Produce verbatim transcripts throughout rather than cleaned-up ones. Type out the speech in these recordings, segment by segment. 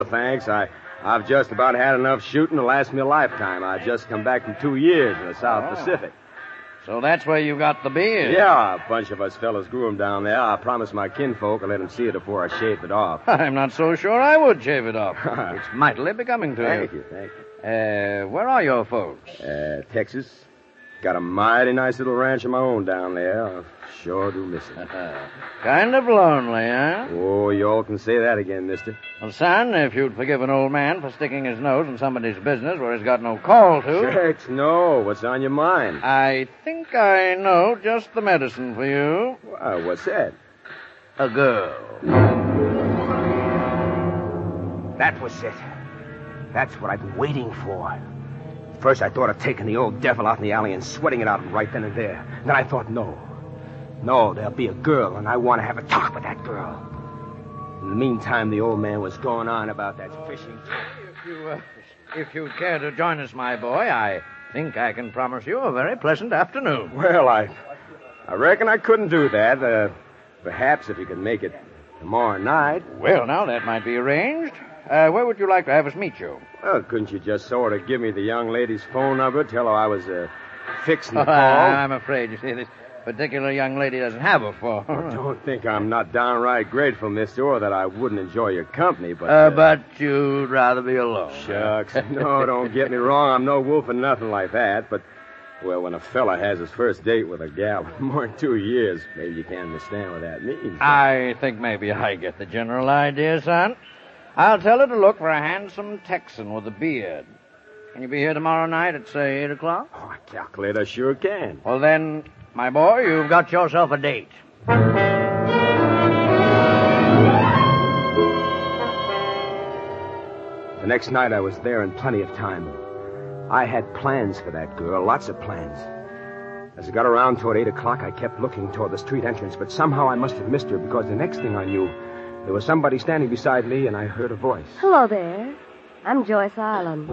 thanks. I, I've just about had enough shooting to last me a lifetime. I just come back from two years in the South Oh. Pacific. So that's where you got the beard? Yeah, a bunch of us fellas grew 'em down there. I promised my kinfolk I'd let 'em see it before I shaved it off. I'm not so sure I would shave it off. It's mightily becoming to Thank you. you, thank you. Uh, where are your folks? Uh, Texas. Got a mighty nice little ranch of my own down there. I sure do miss it. Kind of lonely, huh? Oh, you all can say that again, mister. Well, son, if you'd forgive an old man for sticking his nose in somebody's business where he's got no call to... Shucks, no. What's on your mind? I think I know just the medicine for you. Well, what's that? A girl. That was it. That's what I've been waiting for. First, I thought of taking the old devil out in the alley and sweating it out right then and there. Then I thought, no. No, there'll be a girl, and I want to have a talk with that girl. In the meantime, the old man was going on about that fishing. If you, uh, if you care to join us, my boy, I think I can promise you a very pleasant afternoon. Well, I I reckon I couldn't do that. Uh, perhaps if you could make it tomorrow night. Well, now, that might be arranged. Uh, where would you like to have us meet you? Well, couldn't you just sort of give me the young lady's phone number, tell her I was uh, fixing the Oh, call? I'm afraid, you see, this particular young lady doesn't have a phone. Don't think I'm not downright grateful, mister, or that I wouldn't enjoy your company, but... Uh, Uh, but you'd rather be alone. Shucks. No, don't get me wrong. I'm no wolf or nothing like that, but... Well, when a fella has his first date with a gal in more than two years, maybe you can't understand what that means. I think maybe I get the general idea, son. I'll tell her to look for a handsome Texan with a beard. Can you be here tomorrow night at, say, eight o'clock? Oh, I calculate I sure can. Well, then, my boy, you've got yourself a date. The next night, I was there in plenty of time. I had plans for that girl, lots of plans. As I got around toward eight o'clock, I kept looking toward the street entrance, but somehow I must have missed her because the next thing I knew, there was somebody standing beside me, and I heard a voice. Hello there. I'm Joyce Island.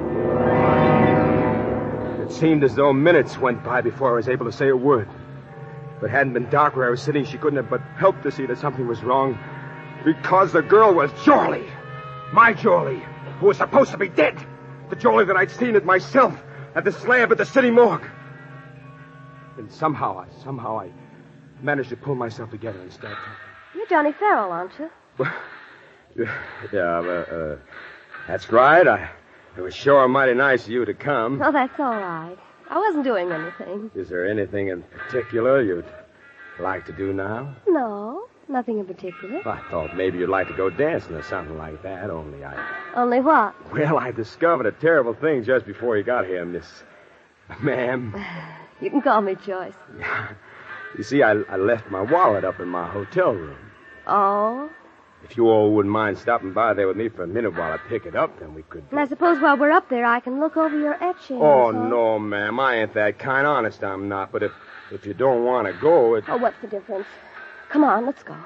It seemed as though minutes went by before I was able to say a word. If it hadn't been dark where I was sitting, she couldn't have but helped to see that something was wrong. Because the girl was Jorlie. My Jorlie, who was supposed to be dead. The Jorlie that I'd seen it myself at the slab at the city morgue. And somehow, I, somehow I managed to pull myself together and start talking. You're Johnny Farrell, aren't you? Yeah, uh, uh, that's right. I, it was sure mighty nice of you to come. Oh, that's all right. I wasn't doing anything. Is there anything in particular you'd like to do now? No, nothing in particular. I thought maybe you'd like to go dancing or something like that, only I... Only what? Well, I discovered a terrible thing just before you got here, Miss... Ma'am. You can call me Joyce. You see, I, I left my wallet up in my hotel room. Oh? If you all wouldn't mind stopping by there with me for a minute while I pick it up, then we could... And I suppose while we're up there, I can look over your etchings. Oh, huh? no, ma'am. I ain't that kind. Honest, I'm not. But if, if you don't want to go, it... Oh, what's the difference? Come on, let's go.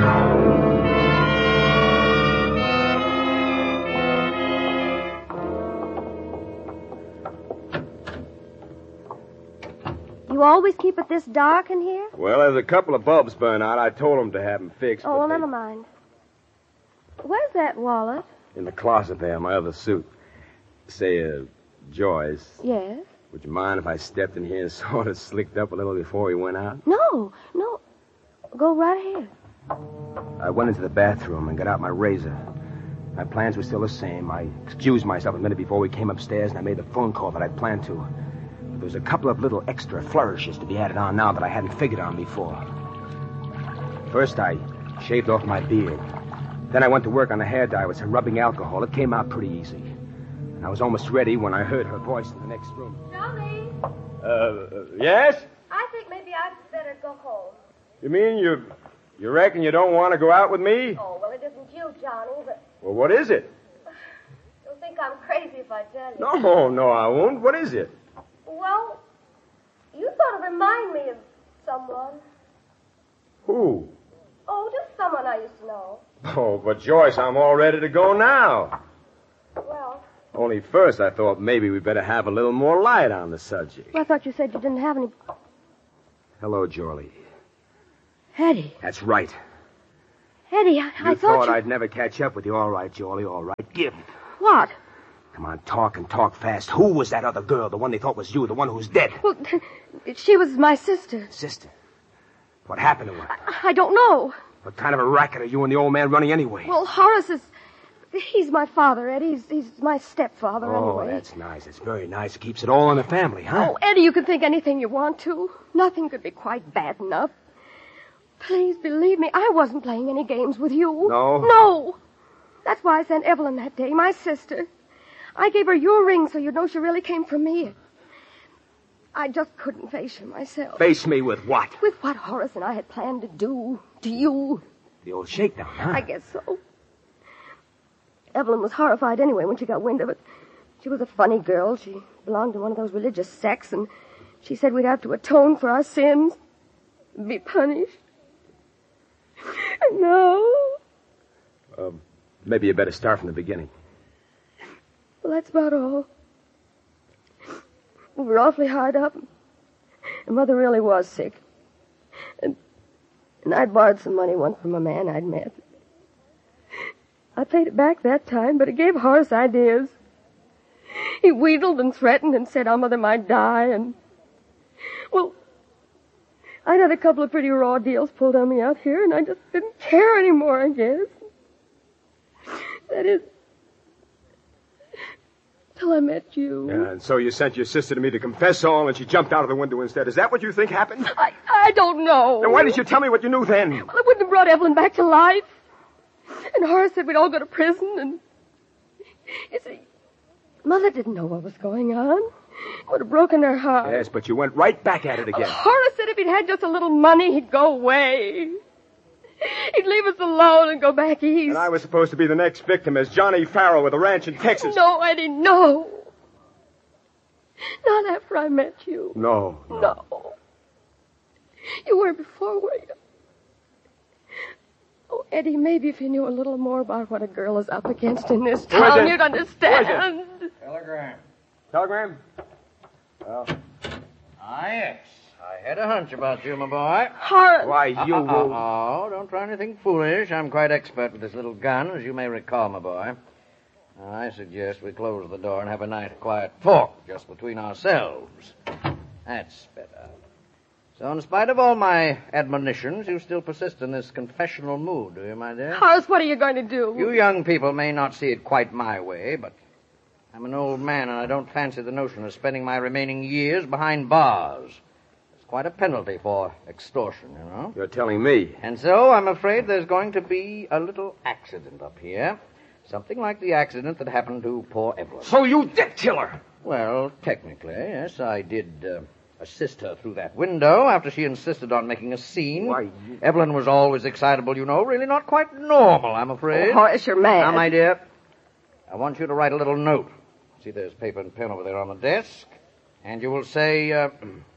You always keep it this dark in here? Well, there's a couple of bulbs burn out. I told them to have them fixed. Oh, but well, they- never mind. Where's that wallet? In the closet there, my other suit. Say, uh, Joyce, Yes? would you mind if I stepped in here and sort of slicked up a little before we went out? No, no. Go right ahead. I went into the bathroom and got out my razor. My plans were still the same. I excused myself a minute before we came upstairs, and I made the phone call that I'd planned to. But there was a couple of little extra flourishes to be added on now that I hadn't figured on before. First, I shaved off my beard. Then I went to work on the hair dye with some rubbing alcohol. It came out pretty easy. And I was almost ready when I heard her voice in the next room. Johnny, Uh, uh, yes? I think maybe I'd better go home. You mean you... You reckon you don't want to go out with me? Oh, well, it isn't you, Johnny, but Well, what is it? you'll think I'm crazy if I tell you. No, no, I won't. What is it? Well, you sort of remind me of someone. Who? Oh, just someone I used to know. Oh, but Joyce, I'm all ready to go now. Well, Only first I thought maybe we better have a little more light on the subject. I thought you said you didn't have any... Hello, Jorlie. Eddie. That's right. Eddie, I, I You thought, thought you... I'd never catch up with you. All right, Jolly, all right. Give. What? Come on, talk and talk fast. Who was that other girl, the one they thought was you, the one who's dead? Well, she was my sister. Sister. What happened to her? I, I don't know. What kind of a racket are you and the old man running anyway? Well, Horace is... He's my father, Eddie. He's, he's my stepfather, oh, anyway. that's nice. It's very nice. It keeps it all in the family, huh? Oh, Eddie, you can think anything you want to. Nothing could be quite bad enough. Please believe me, I wasn't playing any games with you. No? No. That's why I sent Evelyn that day, my sister. I gave her your ring so you'd know she really came from me. I just couldn't face her myself. Face me with what? With what Horace and I had planned to do to you. The old shakedown, huh? I guess so. Evelyn was horrified anyway when she got wind of it. She was a funny girl. She belonged to one of those religious sects, and she said we'd have to atone for our sins, be punished. And now... Um, maybe you better start from the beginning. Well, that's about all. We were awfully hard up. And Mother really was sick. And, and I'd borrowed some money once from a man I'd met. I paid it back that time, but it gave Horace ideas. He wheedled and threatened and said our mother might die, and... Well, I'd had a couple of pretty raw deals pulled on me out here, and I just didn't care anymore, I guess. That is... till I met you. Yeah, and so you sent your sister to me to confess all, and she jumped out of the window instead. Is that what you think happened? I, I don't know. Then why didn't you tell me what you knew then? Well, it wouldn't have brought Evelyn back to life. And Horace said we'd all go to prison, and... You see, Mother didn't know what was going on. It would have broken her heart. Yes, but you went right back at it again. Well, Horace said if he'd had just a little money, he'd go away. He'd leave us alone and go back east. And I was supposed to be the next victim as Johnny Farrell with a ranch in Texas. No, Eddie, no. Not after I met you. No. No. No. You were before, were you? Oh, Eddie, maybe if you knew a little more about what a girl is up against in this Who is town, it? you'd understand. Telegram. Telegram? Well, Ah, yes. I had a hunch about you, my boy. Horace. why, you... Oh, oh, oh, don't try anything foolish. I'm quite expert with this little gun, as you may recall, my boy. I suggest we close the door and have a nice quiet talk just between ourselves. That's better. So in spite of all my admonitions, you still persist in this confessional mood, do you, my dear? Horace, what are you going to do? You young people may not see it quite my way, but I'm an old man and I don't fancy the notion of spending my remaining years behind bars. It's quite a penalty for extortion, you know. You're telling me. And so I'm afraid there's going to be a little accident up here. Something like the accident that happened to poor Evelyn. So you did kill her? Well, technically, yes, I did uh, assist her through that window after she insisted on making a scene. Why, you... Evelyn was always excitable, you know, really not quite normal, I'm afraid. Oh, Horace, you're mad. Now, my dear, I want you to write a little note. See, there's paper and pen over there on the desk. And you will say, uh,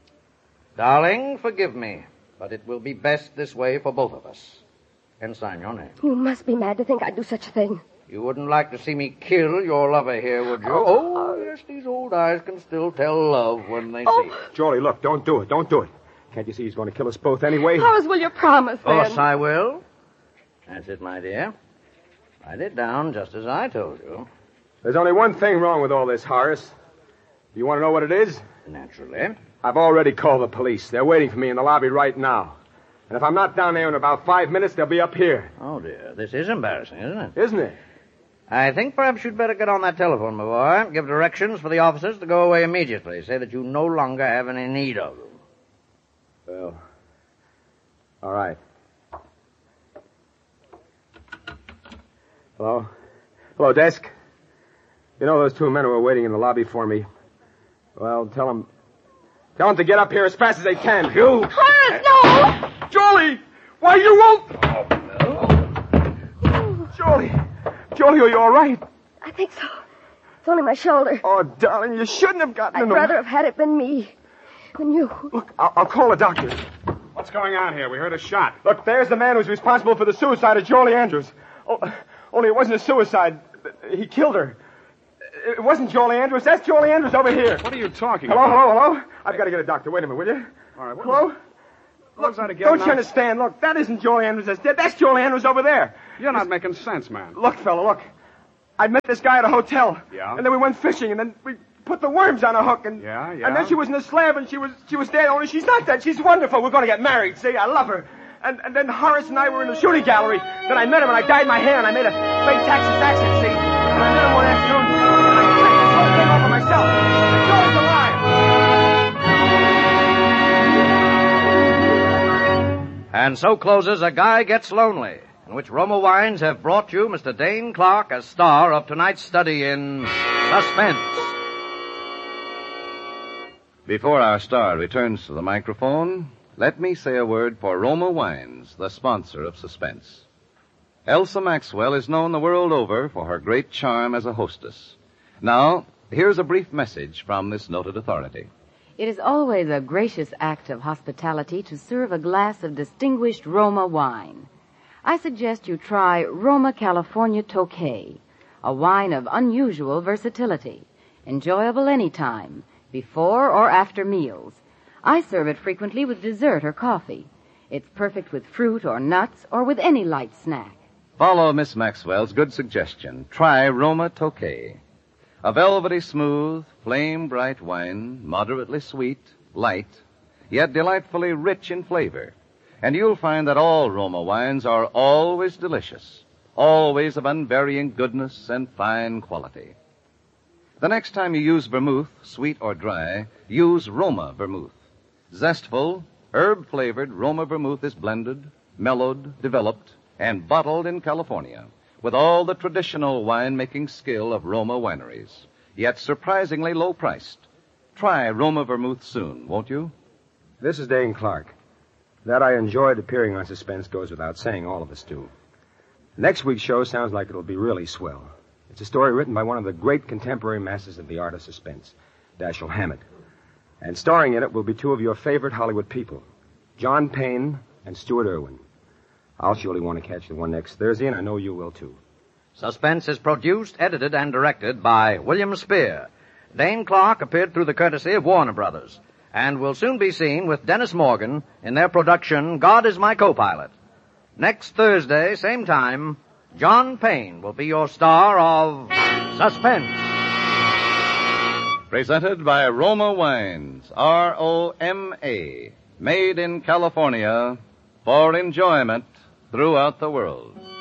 darling, forgive me, but it will be best this way for both of us. And sign your name. You must be mad to think I'd do such a thing. You wouldn't like to see me kill your lover here, would you? Oh, oh yes, these old eyes can still tell love when they Oh. see it. Jolly, look, don't do it. Don't do it. Can't you see he's going to kill us both anyway? Horace, will you promise, Of then? course I will. That's it, my dear. Write it down just as I told you. There's only one thing wrong with all this, Horace. You want to know what it is? Naturally. I've already called the police. They're waiting for me in the lobby right now. And if I'm not down there in about five minutes, they'll be up here. Oh, dear. This is embarrassing, isn't it? Isn't it? I think perhaps you'd better get on that telephone, my boy. Give directions for the officers to go away immediately. Say that you no longer have any need of them. Well, all right. Hello? Hello, desk. You know those two men who are waiting in the lobby for me? Well, tell them... Tell them to get up here as fast as they can. You... Horace, no! Jolly! Why, you won't... Oh, Jolly! Jolly, are you all right? I think so. It's only my shoulder. Oh, darling, you shouldn't have gotten I'd in the... rather have had it been me than you. Look, I'll, I'll call a doctor. What's going on here? We heard a shot. Look, there's the man who's responsible for the suicide of Jolly Andrews. Oh, only it wasn't a suicide. He killed her. It wasn't Jolly Andrews. That's Jolly Andrews over here. What are you talking Hello, about? hello, hello? I've got to get a doctor. Wait a minute, will you? All right, what Hello? What's that again? Don't now? you understand? Look, that isn't Jolie Andrews that's dead. That's Jolie Andrews over there. You're not making sense, man. Look, fella, look. I met this guy at a hotel. Yeah? And then we went fishing, and then we put the worms on a hook, and... Yeah, yeah. And then she was in a slab, and she was she was dead, only she's not dead. She's wonderful. We're going to get married, see? I love her. And and then Horace and I were in the shooting gallery. Then I met him, and I dyed my hair, and I made a fake Texas accent, see? And I met him one afternoon, and I checked this whole thing over myself. And Jolie's alive. And so closes A Guy Gets Lonely, in which Roma Wines have brought you Mister Dane Clark as star of tonight's study in suspense. Before our star returns to the microphone, let me say a word for Roma Wines, the sponsor of Suspense. Elsa Maxwell is known the world over for her great charm as a hostess. Now, here's a brief message from this noted authority. It is always a gracious act of hospitality to serve a glass of distinguished Roma wine. I suggest you try Roma California Tokay, a wine of unusual versatility, enjoyable any time, before or after meals. I serve it frequently with dessert or coffee. It's perfect with fruit or nuts or with any light snack. Follow Miss Maxwell's good suggestion. Try Roma Tokay. A velvety smooth, flame-bright wine, moderately sweet, light, yet delightfully rich in flavor. And you'll find that all Roma wines are always delicious, always of unvarying goodness and fine quality. The next time you use vermouth, sweet or dry, use Roma vermouth. Zestful, herb-flavored Roma vermouth is blended, mellowed, developed, and bottled in California with all the traditional wine-making skill of Roma wineries, yet surprisingly low-priced. Try Roma vermouth soon, won't you? This is Dane Clark. That I enjoyed appearing on Suspense goes without saying. All of us do. Next week's show sounds like it'll be really swell. It's a story written by one of the great contemporary masters of the art of suspense, Dashiell Hammett. And starring in it will be two of your favorite Hollywood people, John Payne and Stuart Irwin. I'll surely want to catch the one next Thursday, and I know you will, too. Suspense is produced, edited, and directed by William Spear. Dane Clark appeared through the courtesy of Warner Brothers, and will soon be seen with Dennis Morgan in their production, God is My Co-Pilot. Next Thursday, same time, John Payne will be your star of Suspense. Presented by Roma Wines, R O M A, made in California for enjoyment throughout the world.